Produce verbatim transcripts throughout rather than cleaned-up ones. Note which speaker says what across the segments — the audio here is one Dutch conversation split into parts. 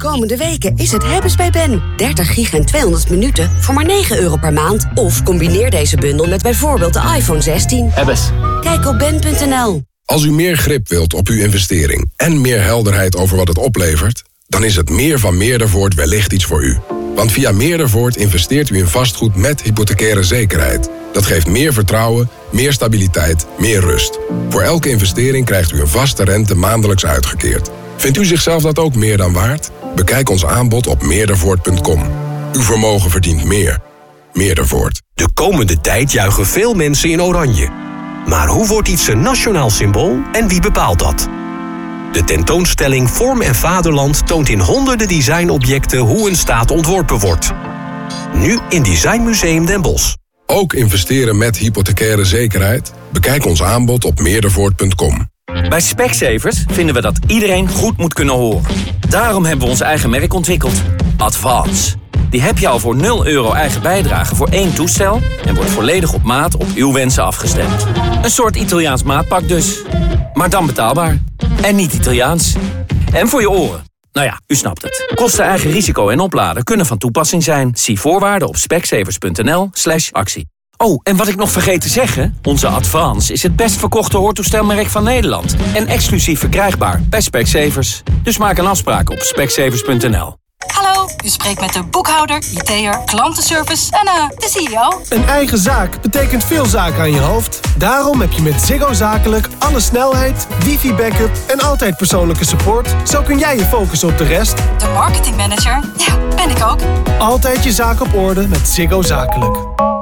Speaker 1: Komende weken is het hebben's bij Ben. dertig gig en tweehonderd minuten voor maar negen euro per maand. Of combineer deze bundel met bijvoorbeeld de iPhone zestien.
Speaker 2: Hebbes.
Speaker 1: Kijk op ben punt n l.
Speaker 3: Als u meer grip wilt op uw investering en meer helderheid over wat het oplevert, dan is het meer van Meerdervoort wellicht iets voor u. Want via Meerdervoort investeert u in vastgoed met hypothecaire zekerheid. Dat geeft meer vertrouwen, meer stabiliteit, meer rust. Voor elke investering krijgt u een vaste rente maandelijks uitgekeerd. Vindt u zichzelf dat ook meer dan waard? Bekijk ons aanbod op meerdervoort punt com. Uw vermogen verdient meer. Meerdervoort.
Speaker 4: De komende tijd juichen veel mensen in oranje. Maar hoe wordt iets een nationaal symbool en wie bepaalt dat? De tentoonstelling Vorm en Vaderland toont in honderden designobjecten hoe een staat ontworpen wordt. Nu in Designmuseum Den Bosch.
Speaker 3: Ook investeren met hypothecaire zekerheid? Bekijk ons aanbod op meerdervoort punt com.
Speaker 2: Bij Specsavers vinden we dat iedereen goed moet kunnen horen. Daarom hebben we ons eigen merk ontwikkeld. Advance. Die heb je al voor nul euro eigen bijdrage voor één toestel en wordt volledig op maat op uw wensen afgestemd. Een soort Italiaans maatpak dus. Maar dan betaalbaar. En niet Italiaans. En voor je oren. Nou ja, u snapt het. Kosten, eigen risico en opladen kunnen van toepassing zijn. Zie voorwaarden op specsavers punt n l slash actie. Oh, en wat ik nog vergeet te zeggen. Onze Advance is het best verkochte hoortoestelmerk van Nederland. En exclusief verkrijgbaar bij Specsavers. Dus maak een afspraak op specsavers punt n l.
Speaker 5: Hallo, u spreekt met de boekhouder, I T'er, klantenservice en uh, de C E O.
Speaker 6: Een eigen zaak betekent veel zaken aan je hoofd. Daarom heb je met Ziggo Zakelijk alle snelheid, wifi-backup en altijd persoonlijke support. Zo kun jij je focussen op de rest.
Speaker 5: De marketingmanager? Ja, ben ik ook.
Speaker 6: Altijd je zaak op orde met Ziggo Zakelijk.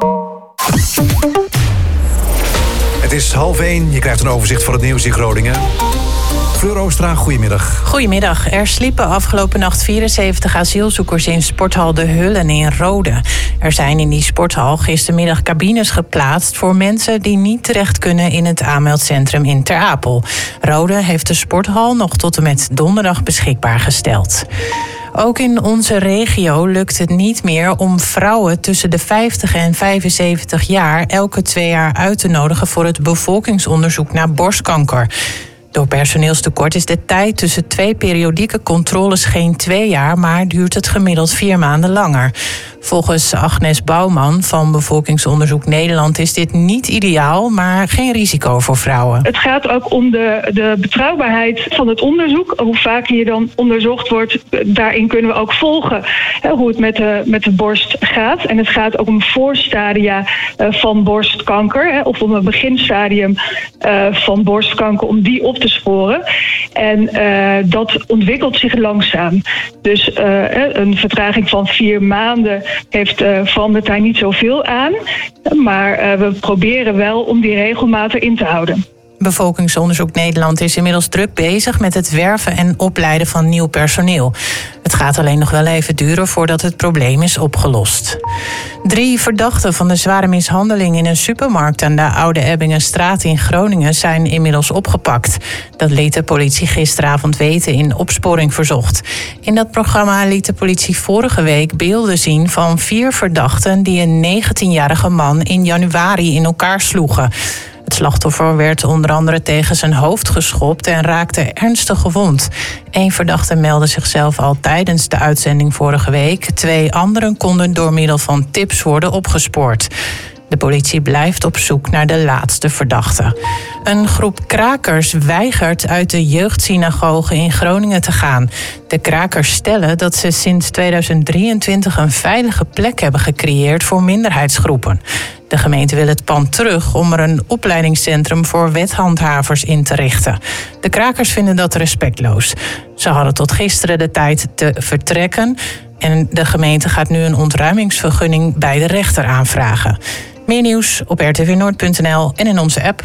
Speaker 7: Het is half één, je krijgt een overzicht van het nieuws in Groningen. Fleur Oostra, goedemiddag.
Speaker 8: Goedemiddag. Er sliepen afgelopen nacht vierenzeventig asielzoekers in sporthal De Hullen in Rode. Er zijn in die sporthal gistermiddag cabines geplaatst voor mensen die niet terecht kunnen in het aanmeldcentrum in Ter Apel. Rode heeft de sporthal nog tot en met donderdag beschikbaar gesteld. Ook in onze regio lukt het niet meer om vrouwen tussen de vijftig en vijfenzeventig jaar elke twee jaar uit te nodigen voor het bevolkingsonderzoek naar borstkanker. Door personeelstekort is de tijd tussen twee periodieke controles geen twee jaar, maar duurt het gemiddeld vier maanden langer. Volgens Agnes Bouwman van Bevolkingsonderzoek Nederland is dit niet ideaal, maar geen risico voor vrouwen.
Speaker 9: Het gaat ook om de, de betrouwbaarheid van het onderzoek. Hoe vaker je dan onderzocht wordt, daarin kunnen we ook volgen hè, hoe het met de, met de borst gaat. En het gaat ook om voorstadia uh, van borstkanker, hè, of om een beginstadium uh, van borstkanker, om die op te sporen. En uh, dat ontwikkelt zich langzaam. Dus uh, een vertraging van vier maanden heeft uh, verandert daar niet zoveel aan. Maar uh, we proberen wel om die regelmaat erin te houden.
Speaker 8: Bevolkingsonderzoek Nederland is inmiddels druk bezig met het werven en opleiden van nieuw personeel. Het gaat alleen nog wel even duren voordat het probleem is opgelost. Drie verdachten van de zware mishandeling in een supermarkt aan de Oude Ebbingenstraat in Groningen zijn inmiddels opgepakt. Dat liet de politie gisteravond weten in Opsporing Verzocht. In dat programma liet de politie vorige week beelden zien van vier verdachten die een negentienjarige man in januari in elkaar sloegen. Het slachtoffer werd onder andere tegen zijn hoofd geschopt en raakte ernstig gewond. Eén verdachte meldde zichzelf al tijdens de uitzending vorige week. Twee anderen konden door middel van tips worden opgespoord. De politie blijft op zoek naar de laatste verdachte. Een groep krakers weigert uit de jeugdsynagoge in Groningen te gaan. De krakers stellen dat ze sinds tweeduizend drieëntwintig een veilige plek hebben gecreëerd voor minderheidsgroepen. De gemeente wil het pand terug om er een opleidingscentrum voor wethandhavers in te richten. De krakers vinden dat respectloos. Ze hadden tot gisteren de tijd te vertrekken en de gemeente gaat nu een ontruimingsvergunning bij de rechter aanvragen. Meer nieuws op r t v noord punt n l en in onze app.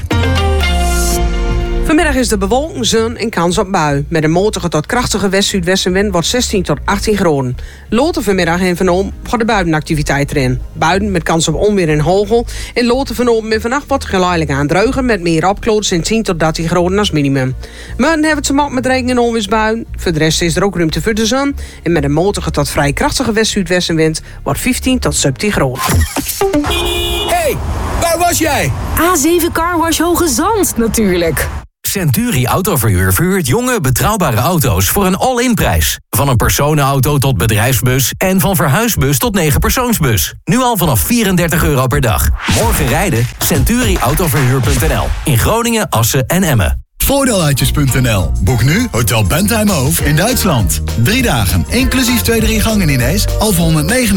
Speaker 10: Vanmiddag is de bewolking, zon en kans op bui. Met een matige tot krachtige west-zuidwestenwind wordt zestien tot achttien graden. Loten vanmiddag en vanavond gaat de buitenactiviteit erin. Buiten met kans op onweer en hagel. In Loten vanavond en vannacht wordt geleidelijk aan droger met meer opklaringen en tien tot dertien graden als minimum. Maar dan hebben we het met regen en onweersbuien. Voor de rest is er ook ruimte voor de zon. En met een matige tot vrij krachtige west-zuidwestenwind wordt vijftien tot zeventien graden.
Speaker 11: Hey, waar was jij?
Speaker 12: A zeven Car Wash Hoge Zand, natuurlijk.
Speaker 11: Centuri Autoverhuur verhuurt jonge, betrouwbare auto's voor een all-in prijs. Van een personenauto tot bedrijfsbus en van verhuisbus tot negen persoonsbus. Nu al vanaf vierendertig euro per dag. Morgen rijden, centuri autoverhuur punt n l. In Groningen, Assen en Emmen.
Speaker 12: Voordeeluitjes punt n l. Boek nu Hotel Bentheim Hoof in Duitsland. Drie dagen, inclusief twee drie gangen diners, al voor honderdnegenenzeventig